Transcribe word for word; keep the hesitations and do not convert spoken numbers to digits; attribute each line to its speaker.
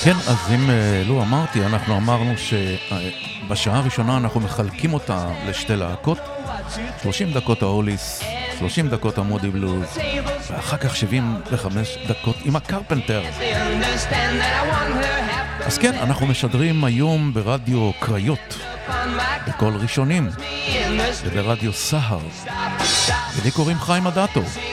Speaker 1: כן, אז אם לא אמרתי, אנחנו אמרנו שבשעה הראשונה אנחנו מחלקים אותה לשתי להקות, שלושים דקות ההוליס, שלושים דקות המודי בלוז, ואחר כך שבעים וחמש דקות עם הקרפנטר. אז כן, אנחנו משדרים היום ברדיו קריות, בכל ראשונים, וברדיו סהר. ולי קוראים חיים אדטו.